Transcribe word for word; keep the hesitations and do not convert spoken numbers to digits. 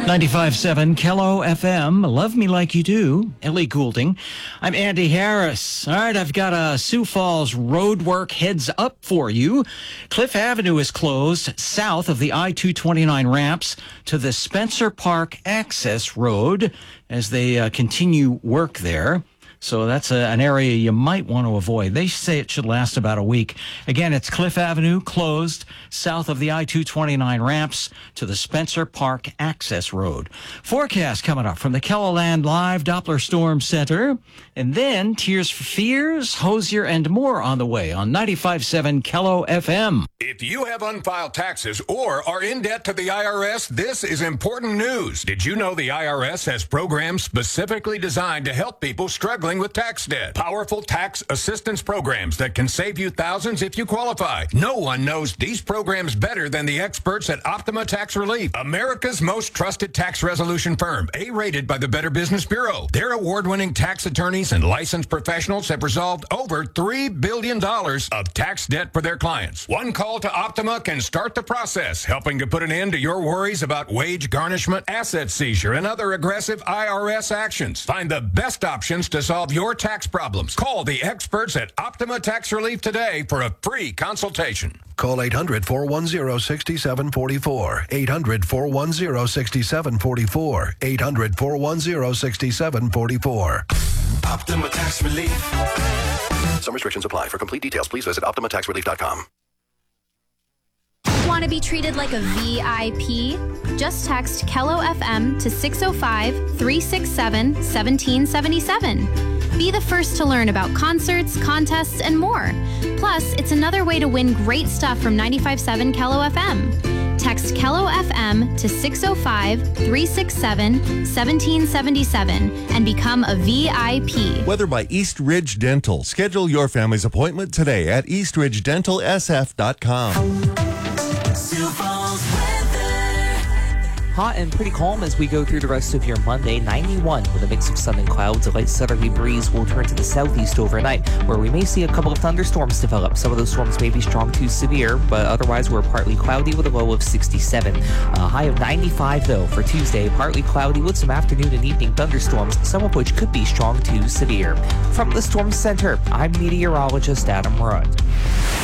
ninety-five point seven Kello F M, Love Me Like You Do, Ellie Goulding. I'm Andy Harris. All right, I've got a Sioux Falls roadwork heads up for you. Cliff Avenue is closed south of the I two twenty-nine ramps to the Spencer Park access road as they uh, continue work there. So that's a, an area you might want to avoid. They say it should last about a week. Again, it's Cliff Avenue, closed south of the I two twenty-nine ramps to the Spencer Park access road. Forecast coming up from the KELOLAND Live Doppler Storm Center. And then Tears for Fears, Hosier, and more on the way on ninety-five point seven Kello F M. If you have unfiled taxes or are in debt to the I R S, this is important news. Did you know the I R S has programs specifically designed to help people struggling with tax debt? Powerful tax assistance programs that can save you thousands if you qualify. No one knows these programs better than the experts at Optima Tax Relief, America's most trusted tax resolution firm, A-rated by the Better Business Bureau. Their award-winning tax attorneys and licensed professionals have resolved over three billion dollars of tax debt for their clients. One call to Optima can start the process, helping to put an end to your worries about wage garnishment, asset seizure, and other aggressive I R S actions. Find the best options to solve your tax problems. Call the experts at Optima Tax Relief today for a free consultation. Call eight hundred, four one zero, six seven four four. eight hundred, four one zero, six seven four four. eight hundred, four one zero, six seven four four. Optima Tax Relief. Some restrictions apply. For complete details, please visit optima tax relief dot com. Want to be treated like a V I P? Just text Kello F M to six oh five, three six seven, one seven seven seven. Be the first to learn about concerts, contests, and more. Plus, it's another way to win great stuff from ninety-five point seven Kello F M. Text Kello F M to six oh five, three six seven, one seven seven seven and become a V I P. Weather by East Ridge Dental. Schedule your family's appointment today at east ridge dental s f dot com. Hot and pretty calm as we go through the rest of your Monday. ninety-one with a mix of sun and clouds. A light southerly breeze will turn to the southeast overnight, where we may see a couple of thunderstorms develop. Some of those storms may be strong to severe, but otherwise we're partly cloudy with a low of sixty-seven. A high of ninety-five, though, for Tuesday. Partly cloudy with some afternoon and evening thunderstorms, some of which could be strong to severe. From the Storm Center, I'm meteorologist Adam Rudd.